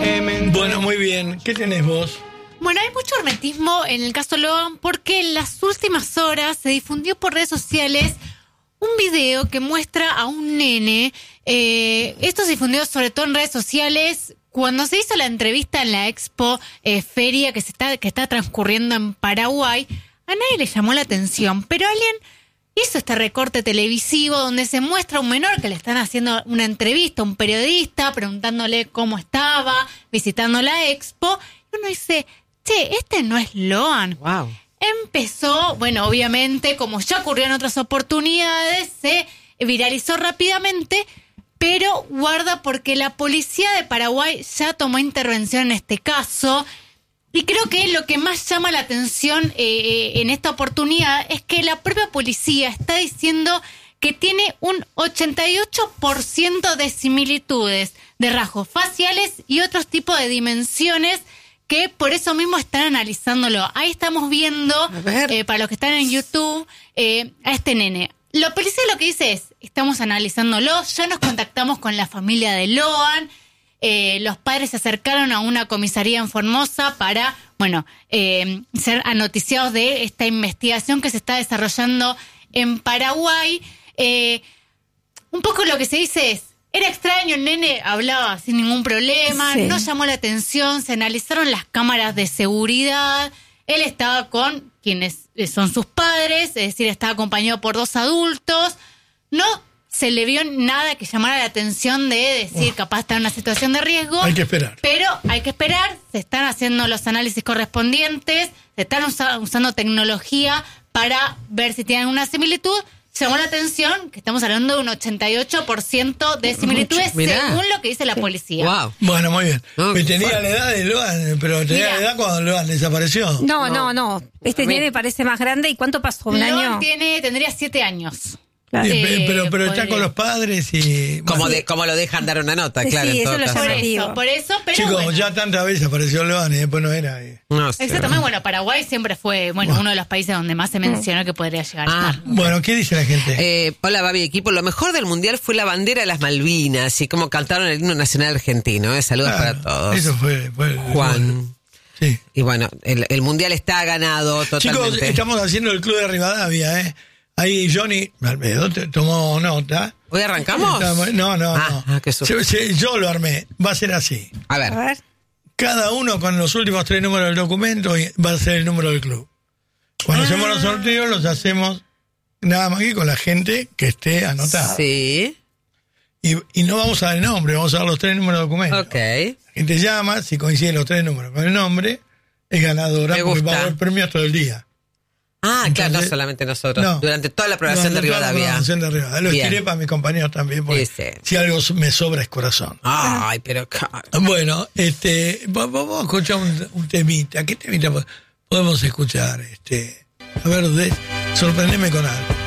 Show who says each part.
Speaker 1: Bueno, muy bien. ¿Qué tenés vos?
Speaker 2: Bueno, hay mucho hermetismo en el caso Logan porque en las últimas horas se difundió por redes sociales un video que muestra a un nene. Esto se difundió sobre todo en redes sociales cuando se hizo la entrevista en la Expo Feria que está transcurriendo en Paraguay. A nadie le llamó la atención, pero alguien hizo este recorte televisivo donde se muestra a un menor que le están haciendo una entrevista, un periodista preguntándole cómo estaba, visitando la Expo, y uno dice, che, este no es Logan.
Speaker 3: Wow.
Speaker 2: Empezó, bueno, obviamente, como ya ocurrió en otras oportunidades, se viralizó rápidamente, pero guarda porque la policía de Paraguay ya tomó intervención en este caso. Y creo que lo que más llama la atención en esta oportunidad es que la propia policía está diciendo que tiene un 88% de similitudes de rasgos faciales y otros tipos de dimensiones que por eso mismo están analizándolo. Ahí estamos viendo, para los que están en YouTube, a este nene. La policía lo que dice es, estamos analizándolo, ya nos contactamos con la familia de Logan. Los padres se acercaron a una comisaría en Formosa para, ser anoticiados de esta investigación que se está desarrollando en Paraguay. Un poco lo que se dice es, era extraño, el nene hablaba sin ningún problema, no llamó la atención, se analizaron las cámaras de seguridad, él estaba con quienes son sus padres, es decir, estaba acompañado por 2 adultos, no se le vio nada que llamara la atención de decir capaz está en una situación de riesgo.
Speaker 1: Hay que esperar.
Speaker 2: Pero hay que esperar, se están haciendo los análisis correspondientes, se están usando tecnología para ver si tienen una similitud. Llamó la atención que estamos hablando de un 88% de similitudes según lo que dice la policía.
Speaker 3: Wow.
Speaker 1: Bueno, muy bien.
Speaker 3: No,
Speaker 1: tenía la edad de Logan, pero tenía la edad cuando Logan desapareció.
Speaker 4: No. Este nene parece más grande. ¿Y cuánto pasó? ¿Un año?
Speaker 2: Tendría 7 años.
Speaker 4: Claro.
Speaker 1: Pero está con los padres y...
Speaker 3: Como lo dejan dar una nota, claro.
Speaker 4: Sí,
Speaker 3: en todo
Speaker 4: eso lo
Speaker 3: caso.
Speaker 4: llama.
Speaker 2: Por eso, pero
Speaker 1: chicos,
Speaker 2: bueno.
Speaker 1: ya tantas veces apareció Logan y después no era.
Speaker 3: No sé.
Speaker 2: Exactamente, Paraguay siempre fue uno de los países donde más se mencionó que podría llegar a estar.
Speaker 1: Bueno, ¿qué dice la gente?
Speaker 3: Hola, Babi, equipo. Lo mejor del Mundial fue la bandera de las Malvinas y cómo cantaron el himno nacional argentino. Saludos para todos.
Speaker 1: Eso fue
Speaker 3: Juan.
Speaker 1: Sí.
Speaker 3: Y bueno, el Mundial está ganado totalmente.
Speaker 1: Chicos, estamos haciendo el Club de Rivadavia, Ahí Johnny Almedo tomó nota.
Speaker 3: ¿Hoy arrancamos?
Speaker 1: No.
Speaker 3: Qué susto.
Speaker 1: Yo lo armé. Va a ser así.
Speaker 3: A ver.
Speaker 1: Cada uno con los últimos 3 números del documento va a ser el número del club. Cuando hacemos los sorteos, los hacemos nada más que con la gente que esté anotada.
Speaker 3: Sí.
Speaker 1: Y no vamos a dar el nombre, vamos a dar los 3 números del documento.
Speaker 3: Ok.
Speaker 1: La gente llama, si coinciden los 3 números con el nombre, es ganadora porque va a haber premios todo el día.
Speaker 3: Entonces, claro, no solamente nosotros. No, durante toda la programación de Rivadavia.
Speaker 1: Lo estiré para mis compañeros también, porque si algo me sobra es corazón.
Speaker 3: Ay, pero...
Speaker 1: Bueno, vamos a escuchar un temita. ¿Qué temita podemos escuchar? A ver, sorprendeme con algo.